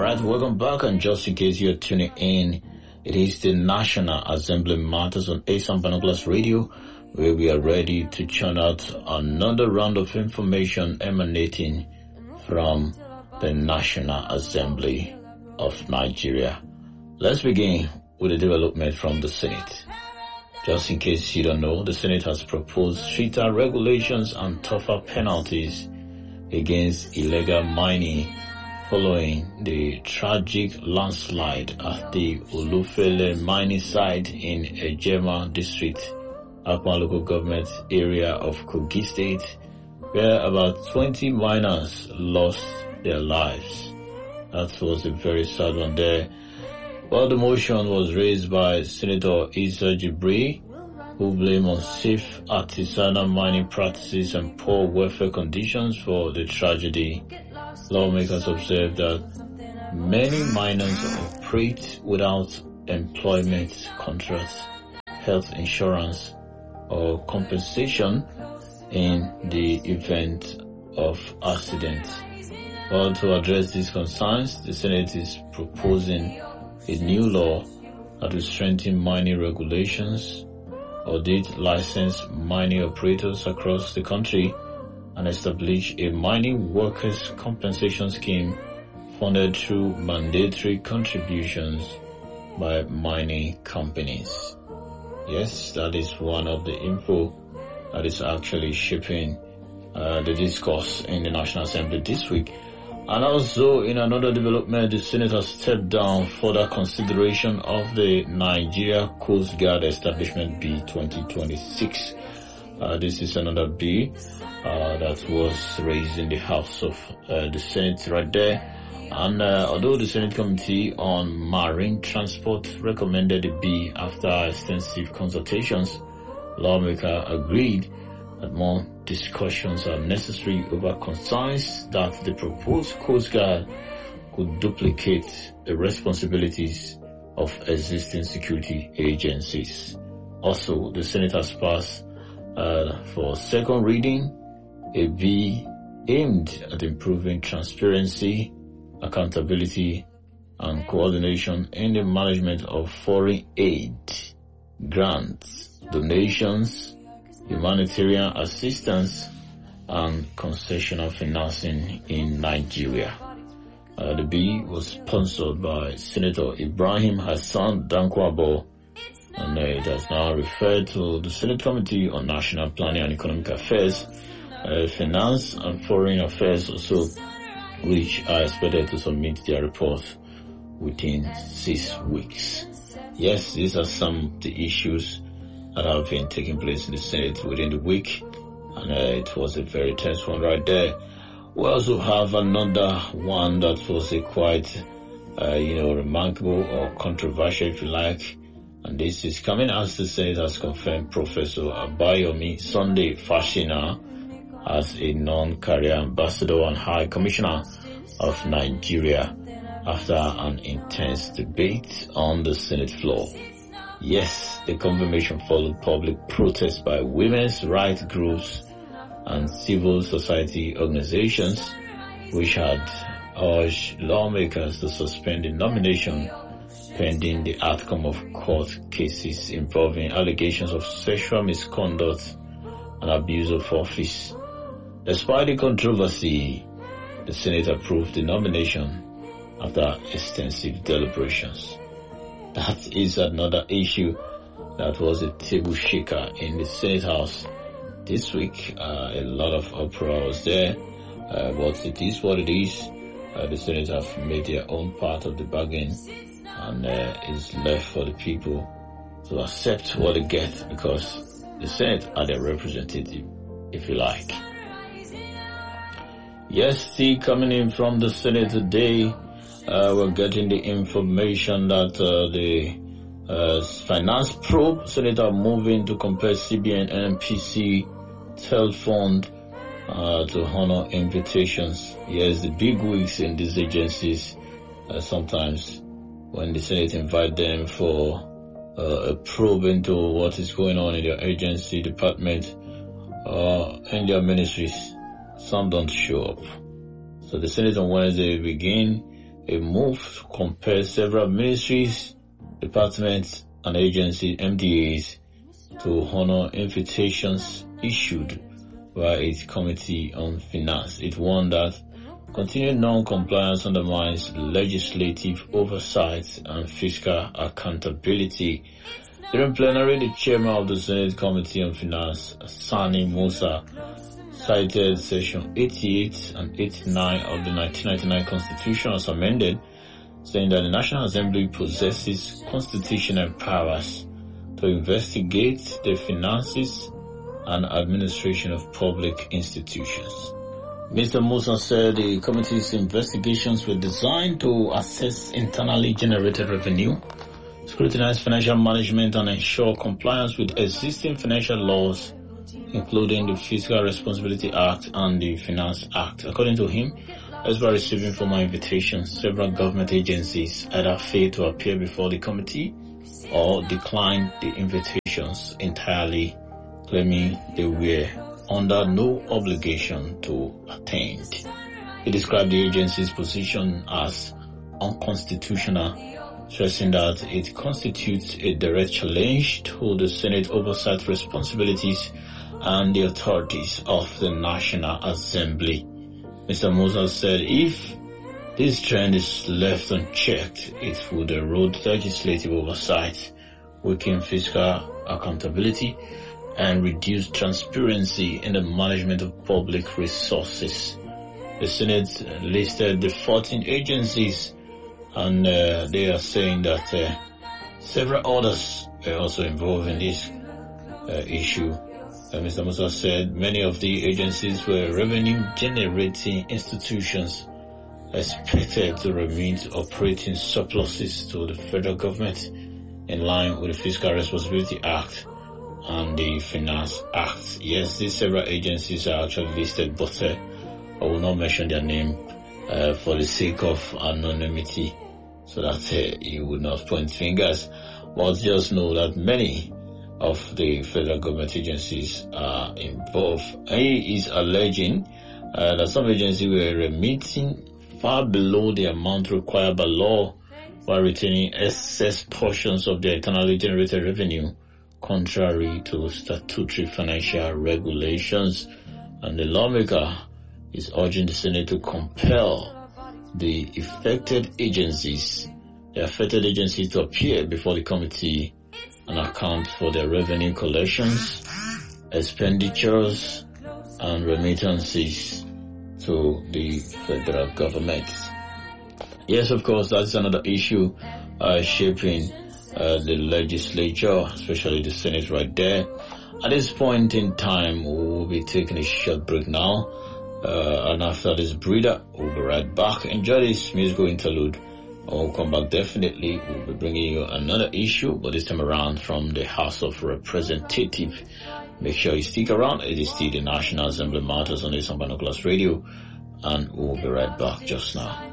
Alright, welcome back, and just in case you're tuning in, it is the National Assembly Matters on ASAM Binoculars Radio, where we are ready to churn out another round of information emanating from the National Assembly of Nigeria. Let's begin with a development from the Senate. Just in case you don't know, the Senate has proposed stricter regulations and tougher penalties against illegal mining following the tragic landslide at the Olufele mining site in Ejema district, Akwa local government area of Kogi State, where about 20 miners lost their lives. That was a very sad one there. Well, the motion was raised by Senator Issa Jibril, who blamed unsafe artisanal mining practices and poor welfare conditions for the tragedy. Lawmakers observed that many miners operate without employment contracts, health insurance, or compensation in the event of accidents. Well, to address these concerns, the Senate is proposing a new law that will strengthen mining regulations, audit licensed mining operators across the country, and establish a mining workers' compensation scheme funded through mandatory contributions by mining companies. Yes, that is one of the info that is actually shaping the discourse in the National Assembly this week. And also, in another development, the Senate has stepped down further consideration of the Nigeria Coast Guard Establishment Bill 2026. This is another bill that was raised in the House of the Senate right there. And although the Senate Committee on Marine Transport recommended the bill after extensive consultations, lawmakers agreed that more discussions are necessary over concerns that the proposed Coast Guard could duplicate the responsibilities of existing security agencies. Also, the Senate has passed for second reading a bill aimed at improving transparency, accountability, and coordination in the management of foreign aid, grants, donations, humanitarian assistance, and concessional financing in Nigeria. The bill was sponsored by Senator Ibrahim Hassan Dankwabo, and it has now referred to the Senate Committee on National Planning and Economic Affairs, Finance and Foreign Affairs also, which are expected to submit their report within 6 weeks. Yes, these are some of the issues that have been taking place in the Senate within the week, and it was a very tense one right there. We also have another one that was a quite, remarkable or controversial, if you like, and this is coming as the Senate has confirmed Professor Abayomi Sunday Fashina as a non-career ambassador and High Commissioner of Nigeria after an intense debate on the Senate floor. Yes, the confirmation followed public protests by women's rights groups and civil society organizations, which had urged lawmakers to suspend the nomination pending the outcome of court cases involving allegations of sexual misconduct and abuse of office. Despite the controversy, the Senate approved the nomination after extensive deliberations. That is another issue that was a table shaker in the Senate House this week. A lot of uproar was there, but it is what it is. The Senate have made their own part of the bargain, and it's left for the people to accept what they get, because the Senate are their representative, if you like. Yes, still coming in from the Senate today, we're getting the information that the finance probe Senate are moving to compare CBN and NPC TEL fund to honor invitations. Yes, the big wigs in these agencies, sometimes when the Senate invite them for a probe into what is going on in their agency, department, in their ministries, some don't show up. So the Senate on Wednesday will begin a move to compare several ministries, departments, and agency MDAs to honor invitations issued by its Committee on Finance. It warned that continued non-compliance undermines legislative oversight and fiscal accountability. During plenary, the chairman of the Senate Committee on Finance, Sani Musa, cited Section 88 and 89 of the 1999 Constitution as amended, saying that the National Assembly possesses constitutional powers to investigate the finances and administration of public institutions. Mr. Musa said the committee's investigations were designed to assess internally generated revenue, scrutinize financial management, and ensure compliance with existing financial laws, including the Fiscal Responsibility Act and the Finance Act. According to him, as by receiving formal invitations, several government agencies either failed to appear before the committee or declined the invitations entirely, claiming they were under no obligation to attend. He described the agency's position as unconstitutional, stressing that it constitutes a direct challenge to the Senate oversight responsibilities and the authorities of the National Assembly. Mr. Moses said if this trend is left unchecked, it would erode legislative oversight, weaken fiscal accountability, and reduce transparency in the management of public resources. The Senate listed the 14 agencies, and they are saying that several others are also involved in this issue. Mr. Musa said many of the agencies were revenue-generating institutions expected to remain operating surpluses to the federal government in line with the Fiscal Responsibility Act and the Finance Act. Yes, these several agencies are actually listed, but I will not mention their name for the sake of anonymity, so that you would not point fingers. But just know that many of the federal government agencies are involved. He is alleging that some agencies were remitting far below the amount required by law while retaining excess portions of their internally generated revenue, contrary to statutory financial regulations. And the lawmaker is urging the Senate to compel the affected agencies to appear before the committee and account for their revenue collections, expenditures, and remittances to the federal government. Yes, of course, that's another issue shaping the legislature, especially the Senate right there. At this point in time, we'll be taking a short break now. And after this breather, we'll be right back. Enjoy this musical interlude. We'll come back definitely. We'll be bringing you another issue, but this time around from the House of Representatives. Make sure you stick around. It is still the National Assembly Matters on Asan Binoculars Radio, and we'll be right back just now.